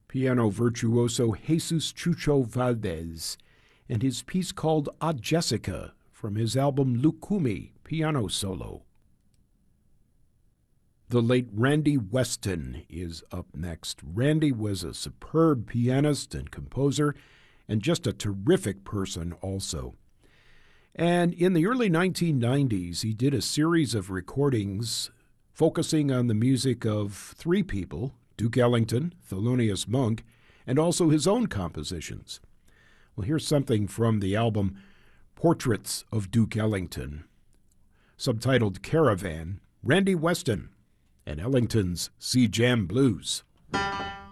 piano virtuoso Jesus Chucho Valdez, and his piece called A Jessica from his album Lukumi, piano solo. The late Randy Weston is up next. Randy was a superb pianist and composer, and just a terrific person also. And in the early 1990s, he did a series of recordings focusing on the music of three people, Duke Ellington, Thelonious Monk, and also his own compositions. Well, here's something from the album Portraits of Duke Ellington, subtitled Caravan, Randy Weston and Ellington's Sea Jam Blues.